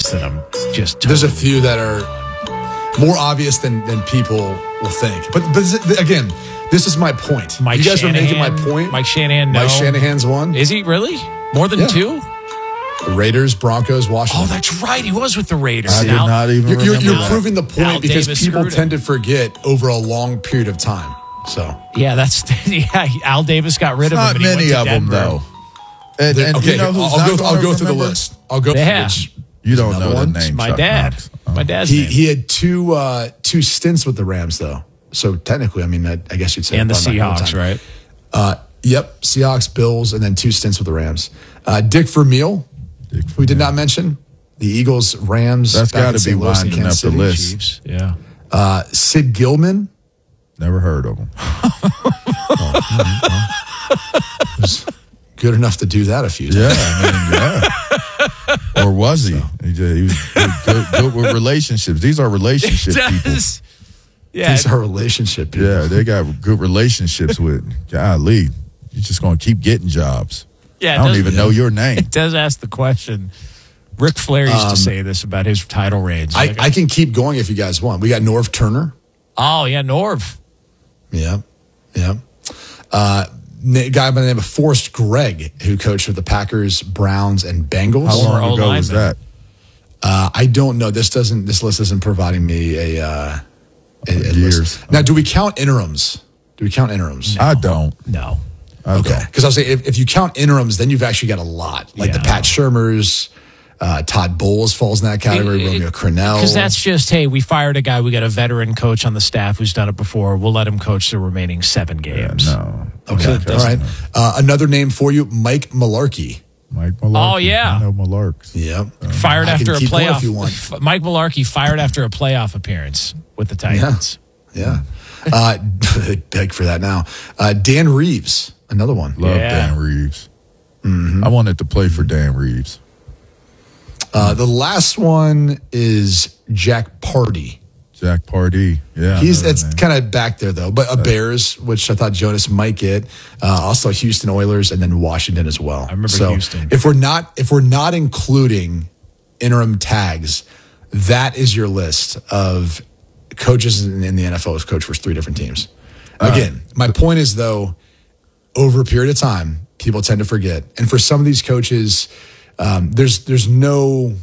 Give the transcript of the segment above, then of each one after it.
obvious that I'm just There's a few that are more obvious than people will think. But again, this is my point. Mike you guys Shanahan, are making my point. Mike Shanahan, no. Mike Shanahan's one. Is he really? More than two? The Raiders, Broncos, Washington. Oh, that's right. He was with the Raiders. I did not even remember You're that. proving the point Al because Davis people screwed tend him. to forget over a long period of time. So Yeah, Al Davis got rid of him. Not and he went many to of them, Denver. though. And okay, you know who's I'll go through the remember? list. I'll go. Yeah. Which, You don't Another know the one? name. My Chuck dad. Knox. My dad's he name. he had two stints with the Rams though. So technically, I mean, I guess you'd say And the probably not Seahawks, overtime. right? Yep, Seahawks, Bills, and then 2 stints with the Rams. Dick Vermeil, we did not mention. The Eagles, Rams. That's back got in to be St. Louis and winding up Kansas the City. list. Chiefs. Yeah. Sid Gilman. Never heard of him. Good enough to do that a few times. Yeah, I mean, yeah. Or was he? He was good with relationships. These are relationship people. Yeah. These are relationship people. Yeah, they got good relationships with. Golly, you're just going to keep getting jobs. Yeah, I don't even know your name. It does ask the question. Ric Flair used to say this about his title reigns. I can keep going if you guys want. We got Norv Turner. Oh, yeah, Norv. Yeah. Guy by the name of Forrest Gregg, who coached with the Packers, Browns, and Bengals. How long Former ago was O-lineman. that? I don't know. This list isn't providing me a years. list. Now, do we count interims? I don't. No. Okay. Because I'll say if you count interims, then you've actually got a lot. Like the Yeah. Pat Shurmurs, Todd Bowles falls in that category, Romeo Crennel. Because that's just, hey, we fired a guy. We got a veteran coach on the staff who's done it before. We'll let him coach the remaining 7 games. No. Okay. All right. Another name for you, Mike Mularkey. Mike Mularkey. Oh, yeah. I know Mularks. Yep. Fired I after can a keep going playoff. if you want. Mike Mularkey fired after a playoff appearance with the Titans. Yeah. Beg for that now. Dan Reeves, another one. Love Yeah. Dan Reeves. I wanted to play for Dan Reeves. The last one is Jack Pardee. Jack Pardee. Yeah. It's kind of back there though, but Bears, which I thought Jonas might get. Also Houston Oilers, and then Washington as well. I remember Houston. If we're not including interim tags, that is your list of coaches in the NFL who've coached for 3 different teams. Again, my point is though, over a period of time, people tend to forget, and for some of these coaches, there's no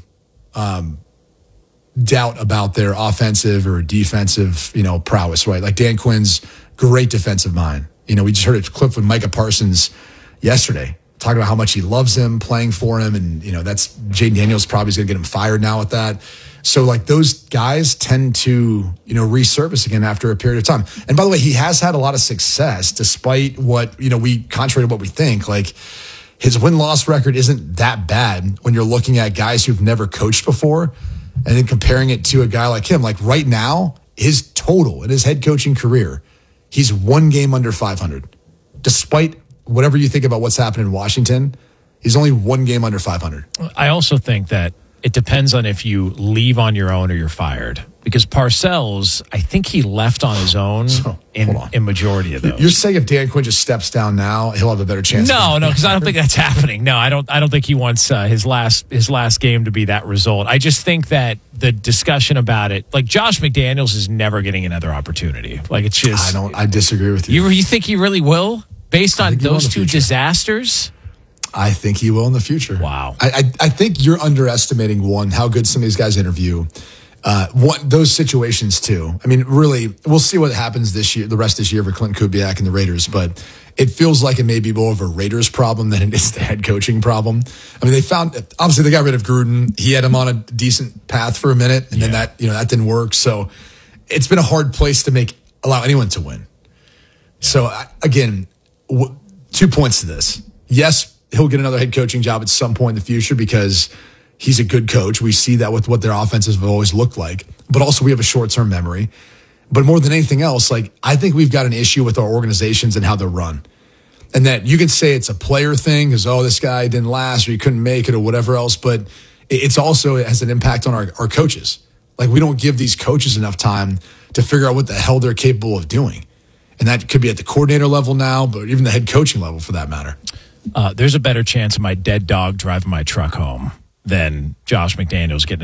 doubt about their offensive or defensive, prowess, right? Like Dan Quinn's great defensive mind. We just heard a clip with Micah Parsons yesterday talking about how much he loves him, playing for him, and that's Jaden Daniels probably is going to get him fired now with that. So like those guys tend to resurface again after a period of time. And by the way, he has had a lot of success despite what we contrary to what we think. Like his win-loss record isn't that bad when you're looking at guys who've never coached before. And then comparing it to a guy like him, like right now, his total in his head coaching career, he's 1 game under 500. Despite whatever you think about what's happened in Washington, he's only 1 game under 500. I also think that it depends on if you leave on your own or you're fired. Because Parcells, I think he left on his own in majority of those. You're saying if Dan Quinn just steps down now, he'll have a better chance? No, because I don't think that's happening. No, I don't think he wants his last game to be that result. I just think that the discussion about it, like Josh McDaniels is never getting another opportunity. Like it's just I disagree with you. You think he really will? Based on those 2 disasters? I think he will in the future. Wow. I think you're underestimating, one, how good some of these guys interview. Those situations too. I mean, really, we'll see what happens this year, the rest of this year for Clint Kubiak and the Raiders, but it feels like it may be more of a Raiders problem than it is the head coaching problem. I mean, obviously they got rid of Gruden. He had him on a decent path for a minute, and then that didn't work. So it's been a hard place to allow anyone to win. Yeah. So again, 2 points to this. Yes, he'll get another head coaching job at some point in the future because he's a good coach. We see that with what their offenses have always looked like. But also we have a short-term memory. But more than anything else, I think we've got an issue with our organizations and how they're run. And that you can say it's a player thing because, this guy didn't last or he couldn't make it or whatever else. But it has an impact on our coaches. Like we don't give these coaches enough time to figure out what the hell they're capable of doing. And that could be at the coordinator level now, but even the head coaching level for that matter. There's a better chance of my dead dog driving my truck home than Josh McDaniels getting